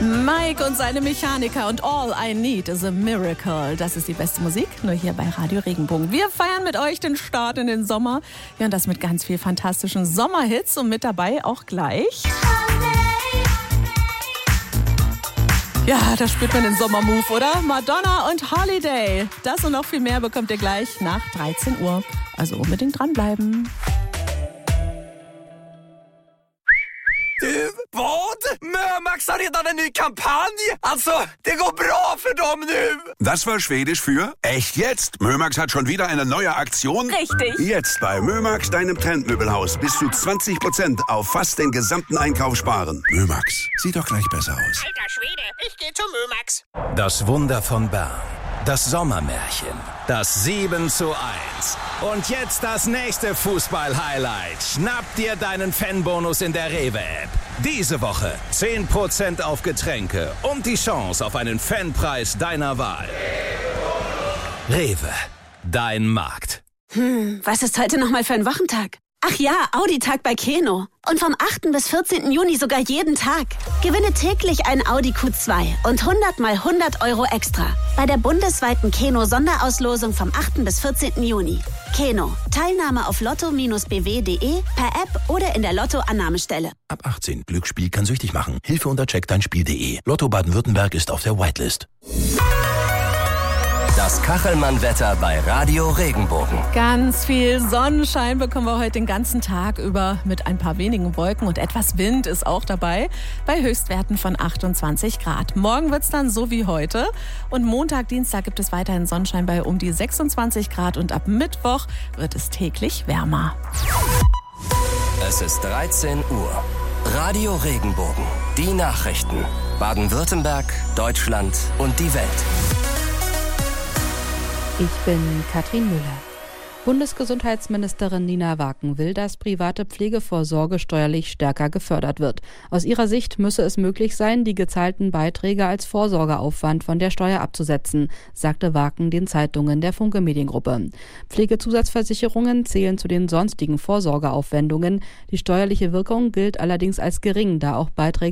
Mike und seine Mechaniker und All I Need is a Miracle. Das ist die beste Musik, nur hier bei Radio Regenbogen. Wir feiern mit euch den Start in den Sommer. Ja, und das mit ganz viel fantastischen Sommerhits und mit dabei auch gleich. Ja, da spürt man den Sommermove, oder? Madonna und Holiday. Das und noch viel mehr bekommt ihr gleich nach 13 Uhr. Also unbedingt dranbleiben. Du, vad? Mömax har redan en ny kampanj! Alltså, det går bra för dem nu! Das war Schwedisch für echt jetzt. Mömax hat schon wieder eine neue Aktion. Richtig. Jetzt bei Mömax, deinem Trendmöbelhaus, bis zu 20% auf fast den gesamten Einkauf sparen. Mömax, sieht doch gleich besser aus. Alter Schwede, ich geh zu Mömax. Das Wunder von Bern. Das Sommermärchen. Das 7:1. Und jetzt das nächste Fußball-Highlight. Schnapp dir deinen Fanbonus in der Rewe-App. Diese Woche 10% auf Getränke und die Chance auf einen Fanpreis deiner Wahl. Rewe, dein Markt. Was ist heute nochmal für ein Wochentag? Ach ja, Audi-Tag bei Keno. Und vom 8. bis 14. Juni sogar jeden Tag. Gewinne täglich ein Audi Q2 und 100 mal 100 Euro extra. Bei der bundesweiten Keno-Sonderauslosung vom 8. bis 14. Juni. Keno. Teilnahme auf lotto-bw.de, per App oder in der Lotto-Annahmestelle. Ab 18. Glücksspiel kann süchtig machen. Hilfe unter checkdeinspiel.de. Lotto Baden-Württemberg ist auf der Whitelist. Das Kachelmann-Wetter bei Radio Regenbogen. Ganz viel Sonnenschein bekommen wir heute den ganzen Tag über mit ein paar wenigen Wolken und etwas Wind ist auch dabei bei Höchstwerten von 28 Grad. Morgen wird es dann so wie heute und Montag, Dienstag gibt es weiterhin Sonnenschein bei um die 26 Grad und ab Mittwoch wird es täglich wärmer. Es ist 13 Uhr. Radio Regenbogen. Die Nachrichten. Baden-Württemberg, Deutschland und die Welt. Ich bin Katrin Müller. Bundesgesundheitsministerin Nina Waken will, dass private Pflegevorsorge steuerlich stärker gefördert wird. Aus ihrer Sicht müsse es möglich sein, die gezahlten Beiträge als Vorsorgeaufwand von der Steuer abzusetzen, sagte Waken den Zeitungen der Funke Mediengruppe. Pflegezusatzversicherungen zählen zu den sonstigen Vorsorgeaufwendungen. Die steuerliche Wirkung gilt allerdings als gering, da auch Beiträge